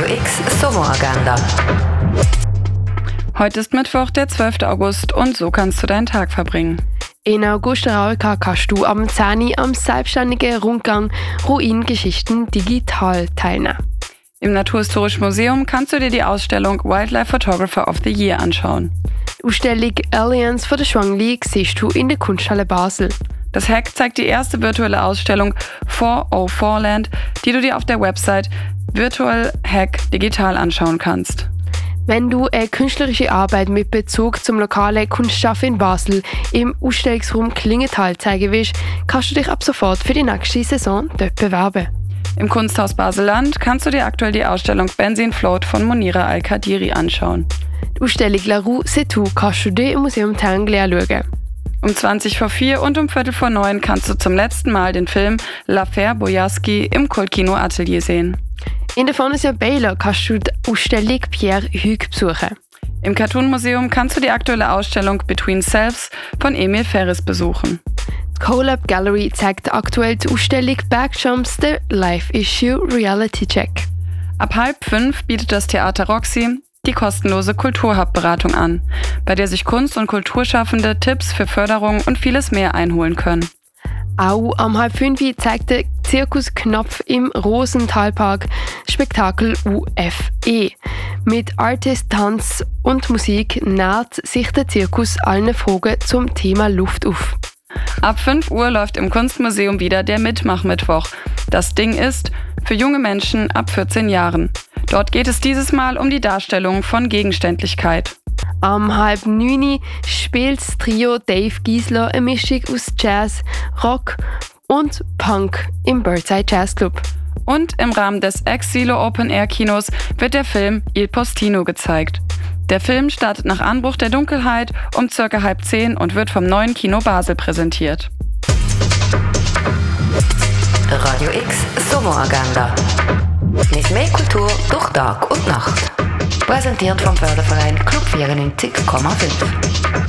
Radio X Sommeragenda. Heute ist Mittwoch, der 12. August und so kannst du deinen Tag verbringen. In Augusta-Raulka kannst du am 10 Uhr am selbstständigen Rundgang Ruinengeschichten digital teilnehmen. Im Naturhistorischen Museum kannst du dir die Ausstellung Wildlife Photographer of the Year anschauen. Die Ausstellung Aliens von der Schwangli siehst du in der Kunsthalle Basel. Das Hack zeigt die erste virtuelle Ausstellung 404land, die du dir auf der Website Virtual Hack digital anschauen kannst. Wenn du eine künstlerische Arbeit mit Bezug zum lokalen Kunstschaffen in Basel im Ausstellungsraum Klingenthal zeigen willst, kannst du dich ab sofort für die nächste Saison dort bewerben. Im Kunsthaus Basel-Land kannst du dir aktuell die Ausstellung Benzin Float von Monira Al-Kadiri anschauen. Die Ausstellung La Rue C'est Tout kannst du dir im Museum Tengli anschauen. Um 20:04 und um 8:45 kannst du zum letzten Mal den Film L'Affaire Boyarsky im Kultkino Atelier sehen. In der Fondation Baylor kannst du die Ausstellung Pierre Hugues besuchen. Im Cartoon Museum kannst du die aktuelle Ausstellung Between Selves von Emil Ferris besuchen. Die Colab Gallery zeigt aktuell die Ausstellung Backjumps The Life Issue Reality Check. Ab 4:30 bietet das Theater Roxy die kostenlose Kulturhub-Beratung an, bei der sich Kunst- und Kulturschaffende Tipps für Förderung und vieles mehr einholen können. Auch am 4:30 zeigt der Zirkus Knopf im Rosenthalpark Spektakel UFE. Mit Artist, Tanz und Musik nähert sich der Zirkus allen Fragen zum Thema Luft auf. Ab 5 Uhr läuft im Kunstmuseum wieder der Mitmachmittwoch. Das Ding ist für junge Menschen ab 14 Jahren. Dort geht es dieses Mal um die Darstellung von Gegenständlichkeit. Am 8:30 spielt das Trio Dave Giesler eine Mischung aus Jazz, Rock und Punk im Birdside Jazz Club. Und im Rahmen des Ex-Silo Open Air Kinos wird der Film Il Postino gezeigt. Der Film startet nach Anbruch der Dunkelheit um ca. 9:30 und wird vom neuen Kino Basel präsentiert. Radio X Sommeragenda. Mit mehr Kultur durch Tag und Nacht. Präsentiert vom Förderverein Club 94,5.